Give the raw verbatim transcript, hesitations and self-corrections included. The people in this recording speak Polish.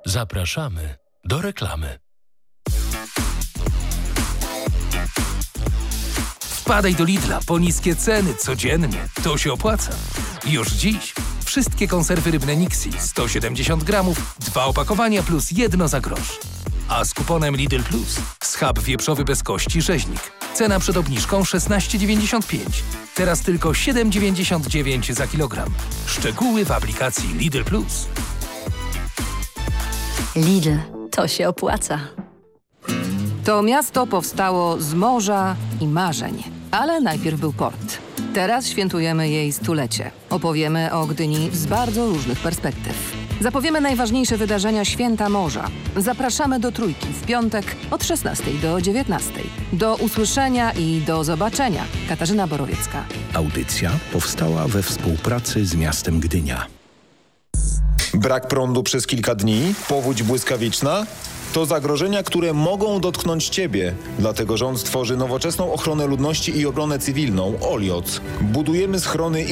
Zapraszamy do reklamy. Wpadaj do Lidla po niskie ceny codziennie. To się opłaca. Już dziś wszystkie konserwy rybne Nixi sto siedemdziesiąt gramów, dwa opakowania plus jedno za grosz. A z kuponem Lidl Plus schab wieprzowy bez kości rzeźnik. Cena przed obniżką szesnaście dziewięćdziesiąt pięć. Teraz tylko siedem dziewięćdziesiąt dziewięć za kilogram. Szczegóły w aplikacji Lidl Plus. Lidl, to się opłaca. To miasto powstało z morza i marzeń, ale najpierw był port. Teraz świętujemy jej stulecie. Opowiemy o Gdyni z bardzo różnych perspektyw. Zapowiemy najważniejsze wydarzenia Święta Morza. Zapraszamy do Trójki w piątek od szesnastej do dziewiętnastej. Do usłyszenia i do zobaczenia. Katarzyna Borowiecka. Audycja powstała we współpracy z miastem Gdynia. Brak prądu przez kilka dni? Powódź błyskawiczna? To zagrożenia, które mogą dotknąć Ciebie. Dlatego rząd stworzy nowoczesną ochronę ludności i obronę cywilną, OLIOC. Budujemy schrony